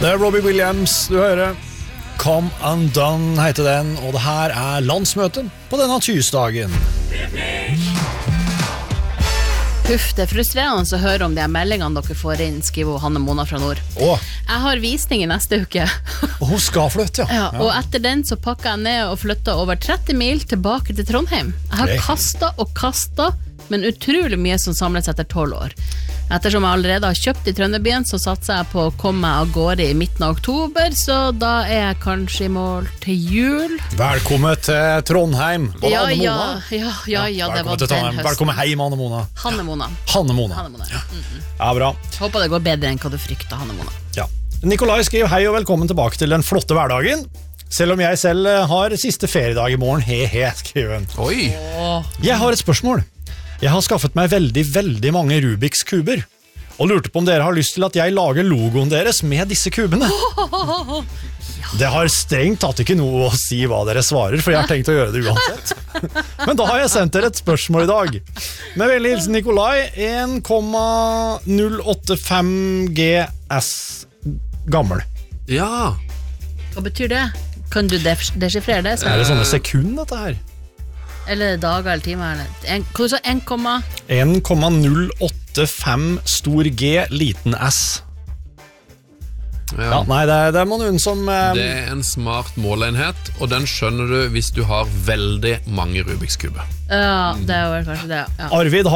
Det Robbie Williams du hører. Come Undone heter den, og det her landsmøtet på denne tirsdagen. Huff, det frustrerende å høre om de meldingene dere får inn, skriver Hanne Mona fra Nord. Jeg har visning i neste uke. Og hun skal flytte, ja. Og etter den så pakket jeg ned og flyttet over 30 mil tilbake til Trondheim. Jeg har kastet, men utrolig mye som samles etter 12 år. Ettersom jeg allerede har kjøpt i Trønderbyen, så satser jeg på å komme meg av gårde i midten av oktober, så da jeg kanskje i mål til jul. Velkommen til Trondheim. Ja, det var den høsten. Velkommen hjem, Hanne Mona. Hanne Mona. Ja, bra. Håper det går bedre enn hva du frykter, Hanne Mona. Ja. Nikolai skriver hei og velkommen tilbake til den flotte hverdagen. Selv om jeg selv har siste feriedag i morgen, skriver han. Oi! Jeg har et spørsmål. Jeg har skaffet meg veldig mange Rubiks kuber, og lurte på om dere har lyst til at jeg lager logoen deres med disse kubene. Det har strengt tatt ikke noe å si hva dere svarer, for jeg har tenkt å gjøre det uansett. Men da har jeg sendt dere et spørsmål i dag. Med vennlig hilsen Nikolai, 1,085 GS gammel. Ja. Hva betyr det? Kan du desifrere det? Er det sånne sekund dette her? Eller dager eller timer? Hva du sa? 1,085 stor G, liten S. Ja, nei, det må noen som... Det en smart måleenhet, og den skjønner du hvis du har veldig mange Rubiks kuber. Ja, det var kanskje det, ja. Arvid